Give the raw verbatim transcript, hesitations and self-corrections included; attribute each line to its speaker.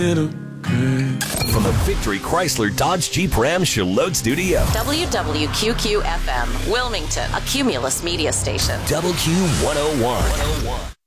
Speaker 1: From the Victory Chrysler Dodge Jeep Ram Charlotte Studio.
Speaker 2: W W Q Q F M, Wilmington, a Cumulus media station.
Speaker 1: W Q one oh one.